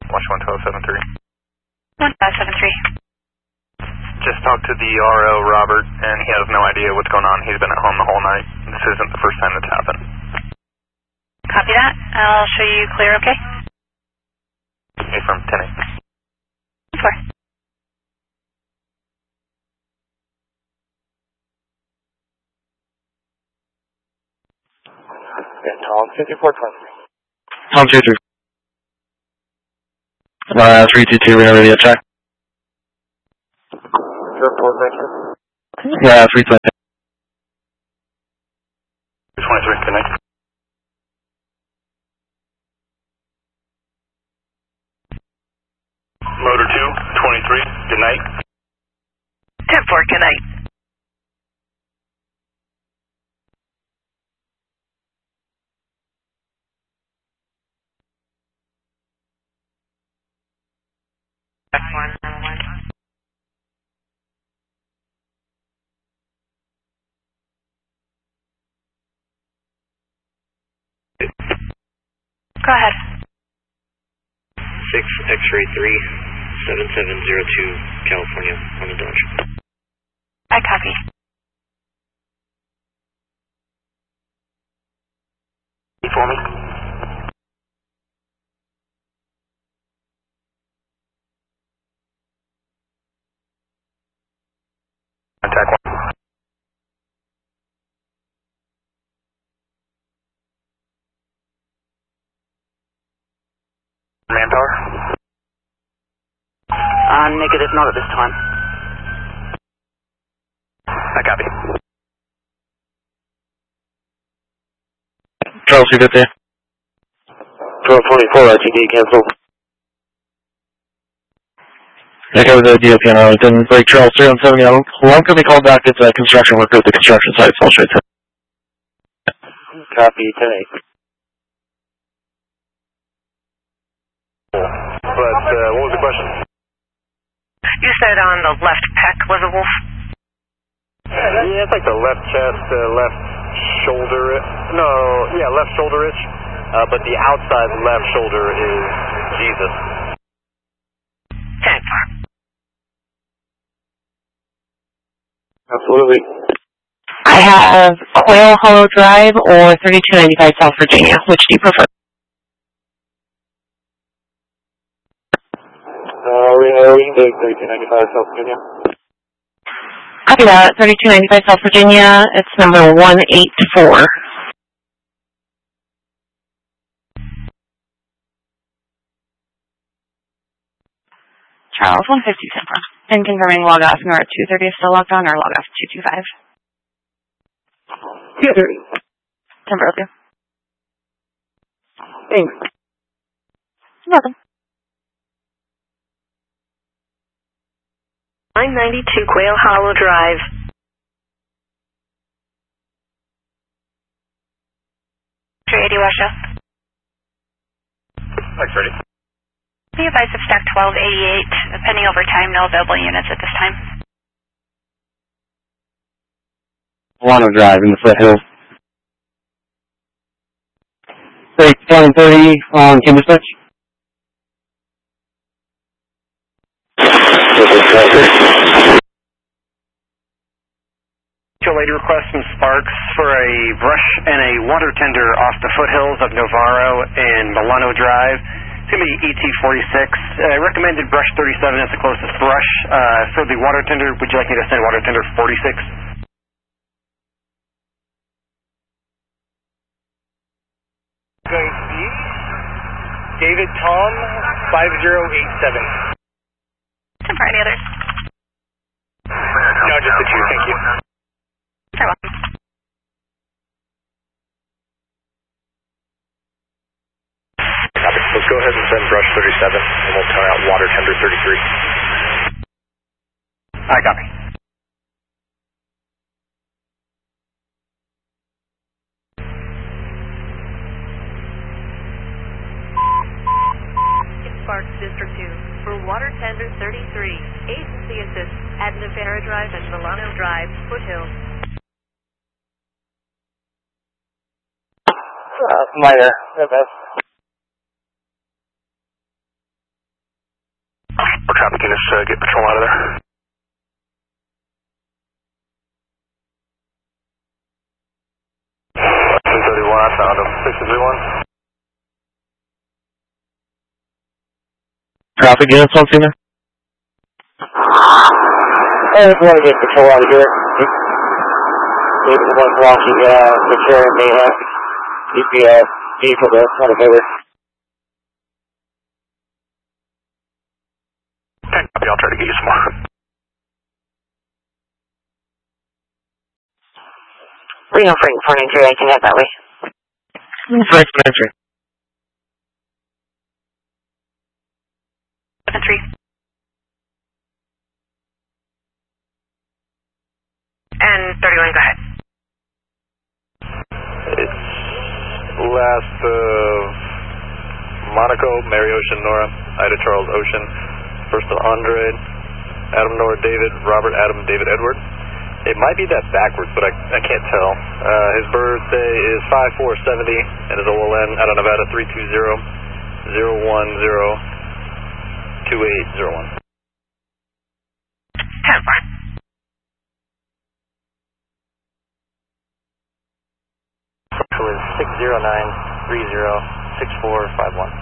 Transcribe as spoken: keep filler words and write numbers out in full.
Watch one twelve seven three. one five seven three. Just talked to the R O, Robert, and he has no idea what's going on. He's been at home the whole night. This isn't the first time that's happened. Copy that. I'll show you clear, okay? Hey, from ten eight. four. Okay, Tom, fifty-four twenty-three. Tom two three. Uh, three two two, we're ready to check. Report, Victor. Yeah, three twenty. twenty-three, connect. Motor two, twenty-three, good night. ten four, good night. one one. Go ahead. six X-ray three, seven seven zero two, California, on the Dodge. I copy. For me. Contact one. Manpower? Uh, negative, not at this time. I copy. Charles two fifty. twelve twenty-four, I T D, cancel. Echo with the D O P on Arlington. Break Charles three one seven, yeah. One could be called back. It's a construction worker at the construction site. Fall straight to. Copy, ten eight. But, uh, what was the question? You said on the left pec was a wolf? Yeah, it's like the left chest, uh, left shoulder, no, yeah, left shoulder itch, uh, but the outside left shoulder is Jesus. ten four. Absolutely. I have Quail Hollow Drive or thirty-two ninety-five South Virginia. Which do you prefer? Uh, reloading to thirty-two ninety-five South Virginia. Copy that. thirty-two ninety-five South Virginia. It's number one eight four. Charles, one fifty Sempra. And confirming log off, and we're at two thirty is still logged on, or log off two two five. two thirty. Sempra, okay. Thanks. You're welcome. nine ninety-two Quail Hollow Drive. three eighty West Shell. X ready. Be advised of stack twelve eighty-eight. Pending overtime, no available units at this time. Milano Drive in the foothills. thirty-one thirty on Kim dispatch. Lady request some sparks for a brush and a water tender off the foothills of Navarro and Milano Drive. It's going to be E T forty-six. Uh, recommended brush thirty-seven as the closest brush. Uh, for the water tender, would you like me to send water tender forty-six? Going to be David Tom five zero eight seven. For any others? No, just the two, thank you. You're welcome. Let's go ahead and send brush thirty-seven, and we'll turn out water tender thirty-three. I copy. Sparks District two for water tender thirty-three. Agency assist at Navarro Drive and Milano Drive, Foothills. Uh, minor, at best. Copy, can just uh, get patrol out of there. two thirty-one, I found him. six three one. Traffic units on scene there? I just want to get patrol out of here. There's one blocking, uh, the chair may have G P S, vehicle that's not available. Okay, copy, I'll try to get you some more. Reno Frank four nine three, I can head that way. Frank four nine three. seven three. And thirty-one, go ahead. It's last of Monaco, Mary Ocean, Nora, Ida Charles Ocean, first of Andre, Adam Nora David, Robert Adam David Edward. It might be that backwards, but I, I can't tell. Uh, his birthday is five four seventy, and his O L N out of Nevada three two zero, zero one zero, two eight zero one. ten four. Is six zero nine three zero six four five one.